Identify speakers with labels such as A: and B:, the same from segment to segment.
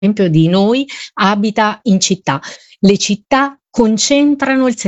A: esempio di noi abita in città. Le città concentrano il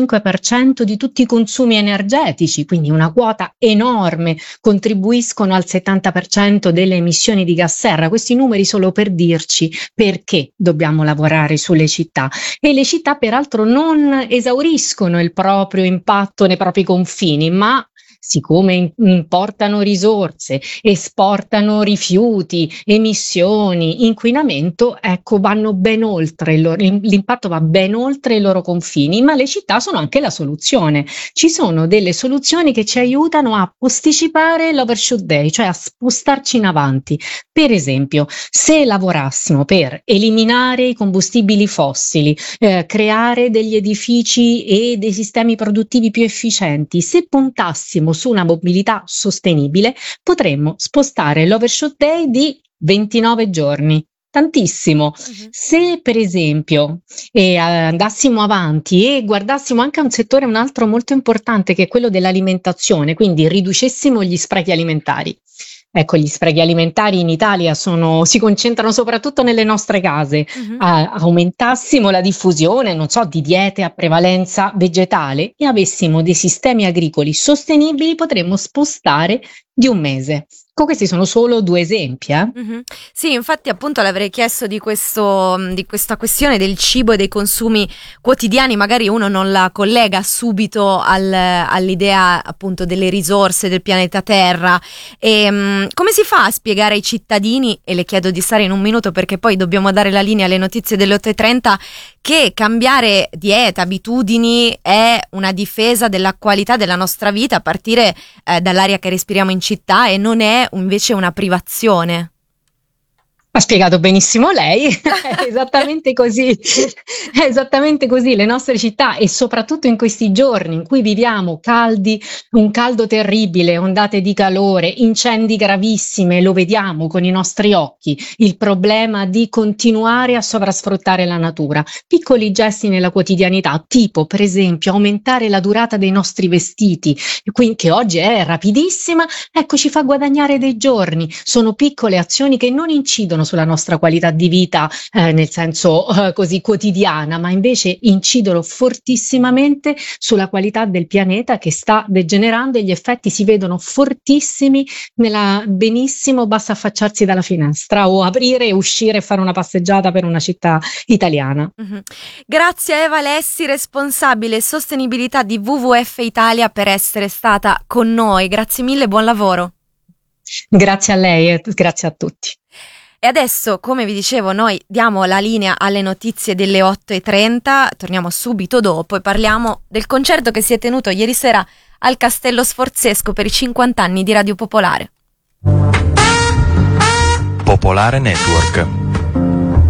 A: 75% di tutti i consumi energetici, quindi una quota enorme, contribuiscono al 70% delle emissioni di gas serra. Questi numeri solo per dirci perché dobbiamo lavorare sulle città. E le città peraltro non esauriscono il proprio impatto nei propri confini, ma siccome importano risorse, esportano rifiuti, emissioni, inquinamento, ecco, vanno ben oltre l'impatto va ben oltre i loro confini, ma le città sono anche la soluzione. Ci sono delle soluzioni che ci aiutano a posticipare l'overshoot day, cioè a spostarci in avanti. Per esempio, se lavorassimo per eliminare i combustibili fossili, creare degli edifici e dei sistemi produttivi più efficienti, se puntassimo su una mobilità sostenibile, potremmo spostare l'overshoot day di 29 giorni. Tantissimo. Se per esempio andassimo avanti e guardassimo anche a un altro molto importante, che è quello dell'alimentazione, quindi riducessimo gli sprechi alimentari. Ecco, gli sprechi alimentari in Italia si concentrano soprattutto nelle nostre case. Aumentassimo la diffusione, non so, di diete a prevalenza vegetale e avessimo dei sistemi agricoli sostenibili, potremmo spostare di un mese. Questi sono solo 2 esempi.
B: Sì, infatti appunto l'avrei chiesto di questa questione del cibo e dei consumi quotidiani, magari uno non la collega subito all'idea appunto delle risorse del pianeta Terra. E come si fa a spiegare ai cittadini, e le chiedo di stare in un minuto perché poi dobbiamo dare la linea alle notizie delle 8:30, che cambiare dieta, abitudini è una difesa della qualità della nostra vita a partire dall'aria che respiriamo in città e non è invece una privazione?
A: Ha spiegato benissimo lei, è esattamente così, è esattamente così. Le nostre città, e soprattutto in questi giorni in cui viviamo caldi, un caldo terribile, ondate di calore, incendi gravissime, lo vediamo con i nostri occhi, il problema di continuare a sovrasfruttare la natura. Piccoli gesti nella quotidianità, tipo per esempio aumentare la durata dei nostri vestiti, che oggi è rapidissima, ecco, ci fa guadagnare dei giorni. Sono piccole azioni che non incidono sulla nostra qualità di vita nel senso così quotidiana, ma invece incidono fortissimamente sulla qualità del pianeta che sta degenerando, e gli effetti si vedono fortissimi benissimo, basta affacciarsi dalla finestra o aprire e uscire e fare una passeggiata per una città italiana.
B: Grazie a Eva Lessi, responsabile sostenibilità di WWF Italia, per essere stata con noi. Grazie mille, buon lavoro.
A: Grazie a lei e grazie a tutti.
B: E adesso, come vi dicevo, noi diamo la linea alle notizie delle 8:30, torniamo subito dopo e parliamo del concerto che si è tenuto ieri sera al Castello Sforzesco per i 50 anni di Radio Popolare.
C: Popolare Network.